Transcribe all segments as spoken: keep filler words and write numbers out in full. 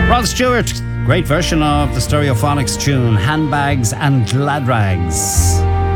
Rod Stewart, great version of the Stereophonics tune, Handbags and Glad Rags.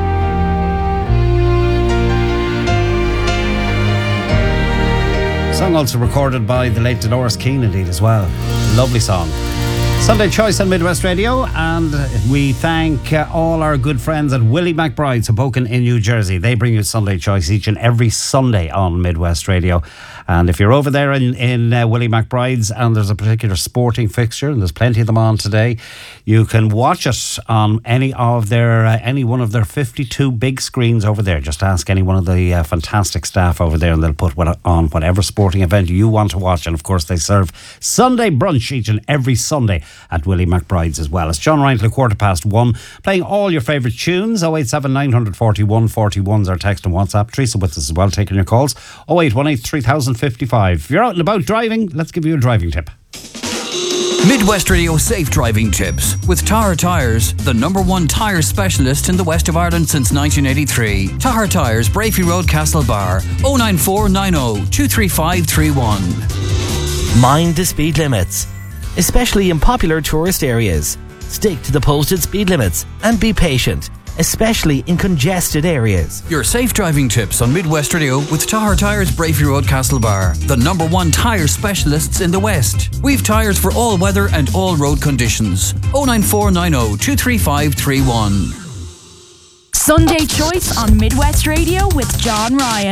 Song also recorded by the late Dolores Keane indeed as well. Lovely song. Sunday Choice on Midwest Radio, and we thank uh, all our good friends at Willie McBride's, Hoboken in New Jersey. They bring you Sunday Choice each and every Sunday on Midwest Radio. And if you're over there in, in uh, Willie McBride's and there's a particular sporting fixture, and there's plenty of them on today, you can watch it on any of their uh, any one of their fifty-two big screens over there. Just ask any one of the uh, fantastic staff over there and they'll put what, on whatever sporting event you want to watch. And of course they serve Sunday brunch each and every Sunday at Willie McBride's as well. It's John Ryan till quarter past one, playing all your favourite tunes. oh eight seven nine four one four one is our text and WhatsApp. Teresa with us as well, taking your calls. oh eight one eight three thousand fifty-five. If you're out and about driving, let's give you a driving tip. Midwest Radio Safe Driving Tips with Tahar Tyres, the number one tyre specialist in the west of Ireland since nineteen eighty-three. Tahar Tyres, Brafey Road, Castlebar. oh nine four nine oh two three five three one. Mind the speed limits, especially in popular tourist areas. Stick to the posted speed limits and be patient, especially in congested areas. Your safe driving tips on Midwest Radio with Tahar Tyres, Brafey Road, Castlebar, the number one tyre specialists in the West. We've tyres for all weather and all road conditions. oh nine four nine oh two three five three one. Sunday Choice on Midwest Radio with John Ryan.